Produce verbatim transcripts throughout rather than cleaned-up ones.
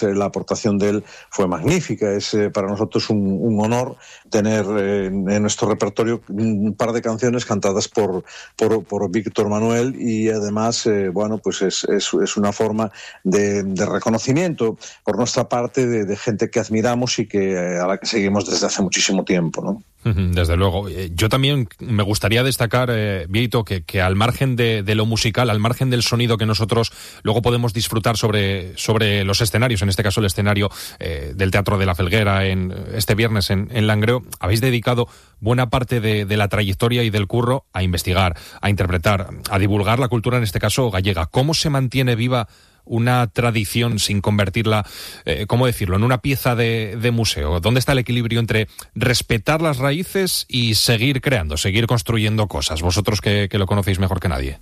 eh, la aportación de él fue magnífica. Es eh, para nosotros un, un honor tener eh, en nuestro repertorio un par de canciones cantadas por, por, por Víctor Manuel, y además, eh, bueno, pues es, es, es una forma de, de reconocimiento por nuestra parte de, de gente que admiramos y que eh, a la que seguimos desde hace muchísimo tiempo, ¿no? Desde luego. Yo también me gustaría destacar, eh, Bieito, que, que al margen de, de lo musical, al margen del sonido que nosotros luego podemos disfrutar sobre, sobre los escenarios, en este caso el escenario eh, del Teatro de la Felguera en este viernes en, en Langreo, habéis dedicado buena parte de, de la trayectoria y del curro a investigar, a interpretar, a divulgar la cultura, en este caso gallega. ¿Cómo se mantiene viva una tradición sin convertirla, eh, ¿cómo decirlo?, en una pieza de, de museo? ¿Dónde está el equilibrio entre respetar las raíces y seguir creando, seguir construyendo cosas? Vosotros que, que lo conocéis mejor que nadie.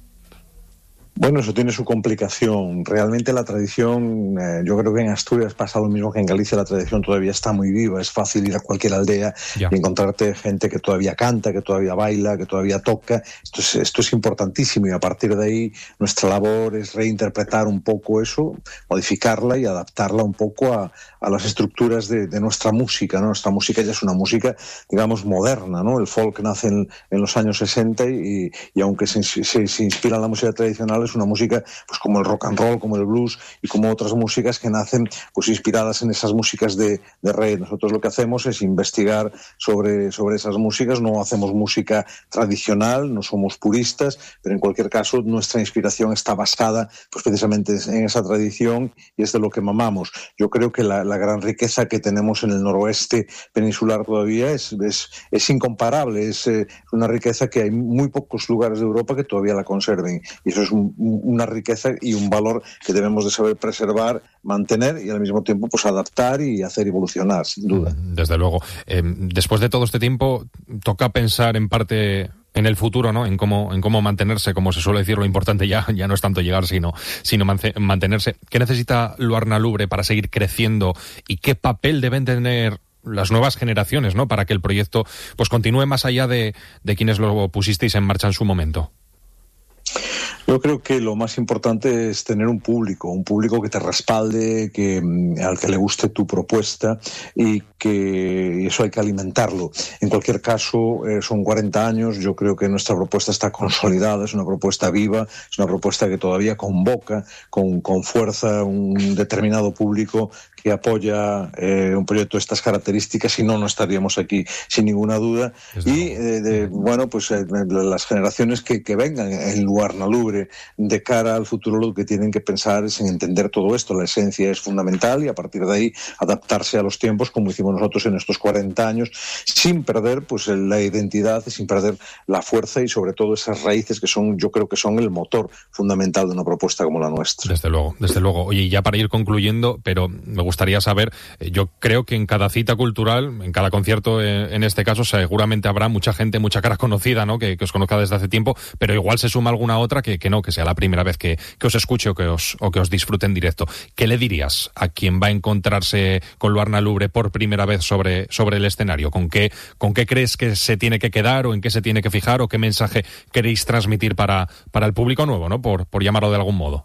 Bueno, eso tiene su complicación. Realmente la tradición, eh, yo creo que en Asturias pasa lo mismo que en Galicia, la tradición todavía está muy viva. Es fácil ir a cualquier aldea yeah. y encontrarte gente que todavía canta, que todavía baila, que todavía toca. Esto es, esto es importantísimo, y a partir de ahí nuestra labor es reinterpretar un poco eso, modificarla y adaptarla un poco a, a las estructuras de, de nuestra música, ¿no? Nuestra música ya es una música, digamos, moderna, ¿no? El folk nace en, en los años sesenta y, y aunque se, se, se inspira en la música tradicional, es una música pues como el rock and roll, como el blues y como otras músicas que nacen pues inspiradas en esas músicas de, de rey. Nosotros lo que hacemos es investigar sobre, sobre esas músicas. No hacemos música tradicional, no somos puristas, pero en cualquier caso nuestra inspiración está basada pues precisamente en esa tradición y es de lo que mamamos. Yo creo que la, la gran riqueza que tenemos en el noroeste peninsular todavía es, es, es incomparable. Es eh, una riqueza que hay muy pocos lugares de Europa que todavía la conserven, y eso es un una riqueza y un valor que debemos de saber preservar, mantener y al mismo tiempo pues adaptar y hacer evolucionar, sin duda. Desde luego. Eh, después de todo este tiempo, toca pensar en parte en el futuro, ¿no? En cómo, en cómo mantenerse, como se suele decir, lo importante ya, ya no es tanto llegar, sino, sino mantenerse. ¿Qué necesita Luarna Lubre para seguir creciendo y qué papel deben tener las nuevas generaciones, ¿no?, para que el proyecto pues continúe más allá de, de quienes lo pusisteis en marcha en su momento? Yo creo que lo más importante es tener un público, un público que te respalde, que al que le guste tu propuesta, y que eso hay que alimentarlo. En cualquier caso, eh, son cuarenta años, yo creo que nuestra propuesta está consolidada, es una propuesta viva, es una propuesta que todavía convoca con, con fuerza un determinado público que apoya eh, un proyecto de estas características, si no, no estaríamos aquí sin ninguna duda. Y, eh, de, bueno, pues eh, las generaciones que, que vengan en Luarna Lubre de cara al futuro, lo que tienen que pensar es en entender todo esto. La esencia es fundamental y a partir de ahí adaptarse a los tiempos, como hicimos nosotros en estos cuarenta años, sin perder pues la identidad, sin perder la fuerza y sobre todo esas raíces que son, yo creo que son el motor fundamental de una propuesta como la nuestra. Desde luego, desde luego. Oye, y ya para ir concluyendo, pero me gustaría saber, yo creo que en cada cita cultural, en cada concierto en este caso, seguramente habrá mucha gente, mucha cara conocida, ¿no?, que, que os conozca desde hace tiempo, pero igual se suma alguna otra que, que no, que sea la primera vez que, que os escuche o que os, o que os disfrute en directo. ¿Qué le dirías a quien va a encontrarse con Luarna Lubre por primera vez sobre, sobre el escenario? ¿Con qué, ¿Con qué crees que se tiene que quedar o en qué se tiene que fijar o qué mensaje queréis transmitir para, para el público nuevo, ¿no?, por, por llamarlo de algún modo?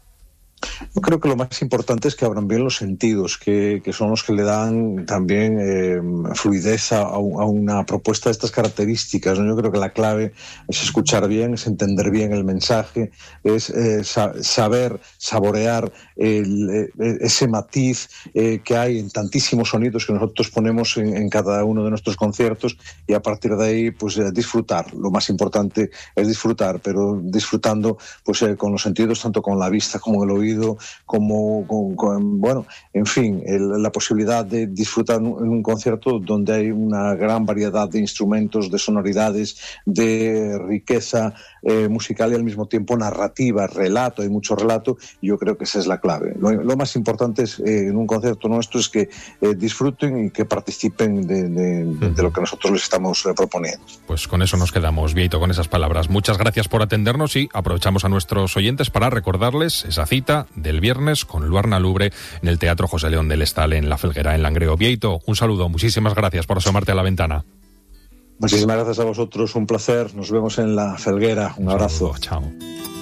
Yo creo que lo más importante es que abran bien los sentidos, que, que son los que le dan también eh, fluidez a, a una propuesta de estas características, ¿no? Yo creo que la clave es escuchar bien, es entender bien el mensaje, es eh, sa- saber, saborear el, eh, ese matiz eh, que hay en tantísimos sonidos que nosotros ponemos en, en cada uno de nuestros conciertos, y a partir de ahí pues eh, disfrutar. Lo más importante es disfrutar, pero disfrutando pues eh, con los sentidos, tanto con la vista como el oído, como con, con, bueno, en fin, el, la posibilidad de disfrutar en un concierto donde hay una gran variedad de instrumentos, de sonoridades, de riqueza eh, musical y al mismo tiempo narrativa, relato, hay mucho relato, y yo creo que esa es la clave. Lo, lo más importante es eh, en un concierto nuestro es que eh, disfruten y que participen de, de, de, de lo que nosotros les estamos eh, proponiendo. Pues con eso nos quedamos, Bieito, con esas palabras. Muchas gracias por atendernos y aprovechamos a nuestros oyentes para recordarles esa cita del viernes con Luarna Lubre en el Teatro José León del Estal en La Felguera, en Langreo. Bieito, un saludo, muchísimas gracias por asomarte a la ventana. Muchísimas gracias a vosotros, un placer, nos vemos en La Felguera, un, un abrazo. Saludo, chao.